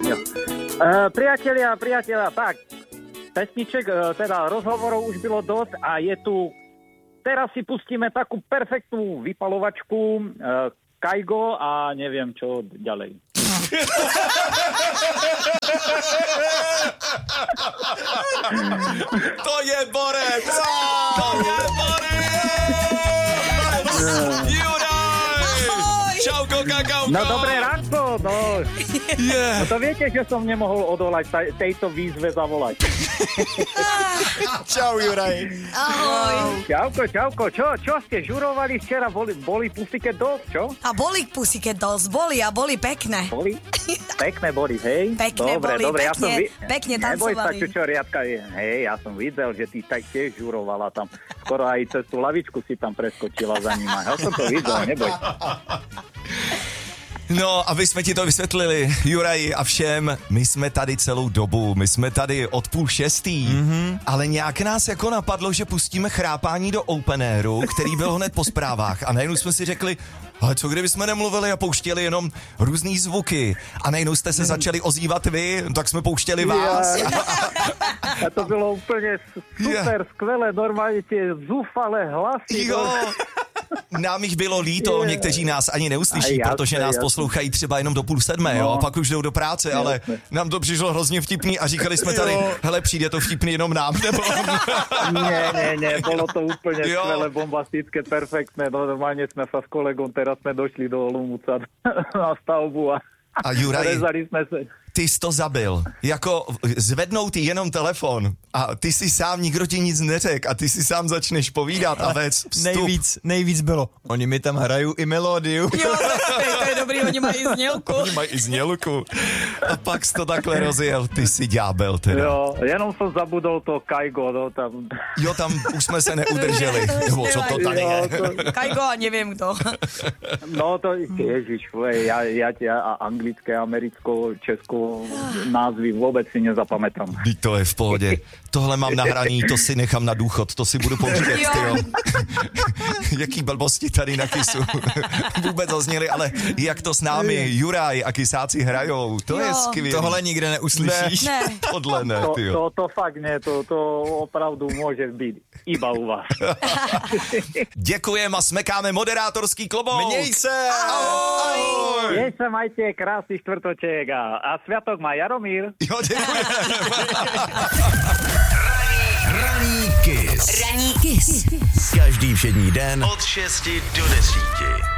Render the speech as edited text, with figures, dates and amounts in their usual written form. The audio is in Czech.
Priatelia, tak, pesniček, teda rozhovorov už bylo dosť a je tu, teraz si pustíme takú perfektnú vypalovačku, Kaigo a neviem čo ďalej. To je borec! To je borec! Juraj! Čauko, kakauko! No dobré ránko, no. No to viete, že som nemohol odolať tejto výzve zavolať. Čau, Juraj. Ahoj. Čauko, čo ste žurovali včera? Boli Pussycat Dolls, čo? A boli Pussycat Dolls, boli pekné. Boli? Pekné boli, hej? Pekné dobre, boli, ja som pekne neboj sa, tancovali. čo riadka je. Hej, ja som videl, že ty tak tiež žurovala tam. Skoro aj cez tú lavičku si tam preskočila za nima. Ja som to videl, neboj. No, aby jsme ti to vysvětlili, Juraj a všem, my jsme tady celou dobu, my jsme tady od 5:30, ale nějak nás jako napadlo, že pustíme chrápání do open airu, který byl hned po zprávách a najednou jsme si řekli, ale co kdyby jsme nemluvili a pouštěli jenom různý zvuky a najednou jste se začali ozývat vy, tak jsme pouštěli vás. A to bylo úplně super, skvělé, normálně tie zúfalé hlasy. Jo. Nám jich bylo líto, někteří nás ani neuslyší, protože nás poslouchají třeba jenom do 6:30, jo, a pak už jdou do práce, ale nám to přišlo hrozně vtipný a říkali jsme tady, hele, přijde to vtipný jenom nám, nebo... Nie, bolo to úplne skvelé, bombastické, perfektné, normálne sme sa s kolegom, teraz sme došli do Olomouca na stavbu a Juraj, rezali sme sa. Ty jsi to zabil. Jako zvednou ty jenom telefon a ty si sám, nikdo ti nic neřekl a ty si sám začneš povídat a vec vstup. Nejvíc bylo. Oni mi tam hrajou i melódiu. Jo, to je dobrý, oni mají i znělku. Oni mají i znělku. A pak jsi to takhle rozjel, ty si ďábel teda. Jo, jenom som zabudol to Kaigo, no tam. Jo, tam už jsme se neudrželi. Nebo co to tady je? Kaigo a nevím kdo. No to, ježiš, ja anglické, americko, česko názvy vůbec si nezapamätám. To je v pohodě. Tohle mám nahraný, to si nechám na důchod, to si budu pouštět, tyjo. Jaký blbosti tady na Kisu vůbec zazněly, ale jak to s námi Juraj a Kisáci hrajou, to je skvělé. Tohle nikde neuslyšíš. Ne. Tohle ne, tyjo. To fakt ne, to opravdu může být iba u vás. Děkujeme a smekáme moderátorský klobouk. Měj se! Ahoj! Měj se, majte krásný štvrtoček a sviatok má Jaromír. Jo, děkujeme. Ranní Kiss. Každý všední den od 6 do 10.